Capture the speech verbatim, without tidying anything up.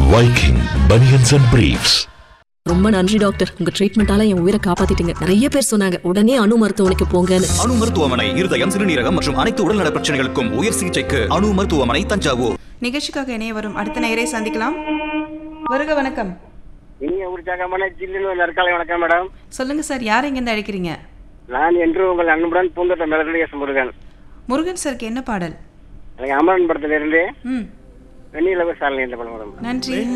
Viking Bunions and Briefs. ரொம்ப நன்றி doctor, உங்க ட்ரீட்மெண்டால என் உயிரை காப்பாத்திட்டீங்க. நிறைய பேர் சொன்னாங்க உடனே அணு மருத்துவமனைக்கு போங்கன்னு. அணு மருத்துவமனை இருதயம், சிறுநீரகம் மற்றும் அனைத்து உடல்நல பிரச்சனைகளுக்கும் உயர் சிகிச்சைக்கு அணு மருத்துவமனை, தஞ்சாவூர். நிகழ்ச்சிக்காக இணைய வரும் அடுத்த நேயரை சந்திக்கலாம். வருக வணக்கம். இனிய உற்சாகமான ஜில்லுன்னு நற்காலை வணக்கம் மேடம். சொல்லுங்க சார், யார் எங்கேருந்து அழைக்கிறீங்க? நான் என்று உங்கள் அன்புடன் பூந்தோட்ட மெலடியஸ் முருகன். முருகன் சாருக்கு என்ன பாடல்? எனக்கு அமரன் படத்திலிருந்து ம் வெண்ணிலவு சாலை என்ற படம் மேடம். நன்றி.